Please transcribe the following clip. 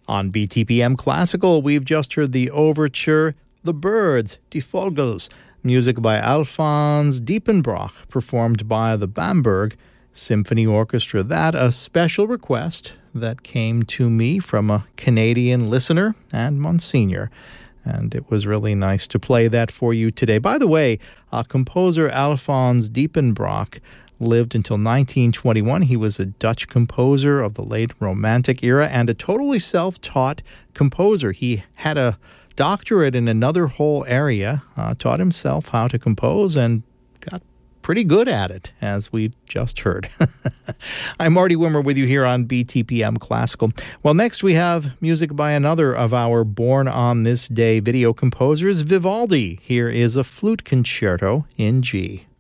On BTPM Classical, we've just heard the overture, The Birds, Die Vogels, music by Alphonse Diepenbrock, performed by the Bamberg Symphony Orchestra. That a special request that came to me from a Canadian listener and Monsignor. And it was really nice to play that for you today. By the way, composer Alphonse Diepenbrock lived until 1921. He was a Dutch composer of the late Romantic era and a totally self-taught composer. He had a doctorate in another whole area, taught himself how to compose, and got pretty good at it, as we just heard. I'm Marty Wimmer with you here on BTPM Classical. Well, next we have music by another of our Born on This Day video composers, Vivaldi. Here is a flute concerto in G.